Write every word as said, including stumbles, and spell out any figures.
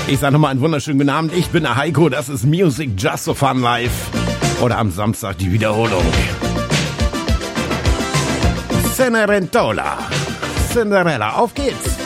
Ich sage nochmal einen wunderschönen guten Abend. Ich bin der Heiko, das ist Music Just So Fun Live. Oder am Samstag die Wiederholung. Cenerentola. Cinderella, auf geht's.